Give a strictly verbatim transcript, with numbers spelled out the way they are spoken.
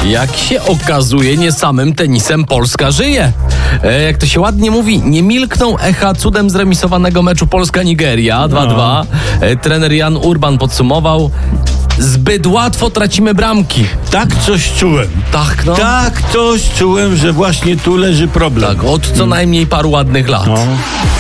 Jak się okazuje, nie samym tenisem Polska żyje. E, jak to się ładnie mówi, nie milkną echa cudem zremisowanego meczu Polska-Nigeria dwa dwa. E, trener Jan Urban podsumował: zbyt łatwo tracimy bramki. Tak coś czułem. Tak, no. Tak coś czułem, że właśnie tu leży problem. Tak, od co najmniej paru ładnych lat. No.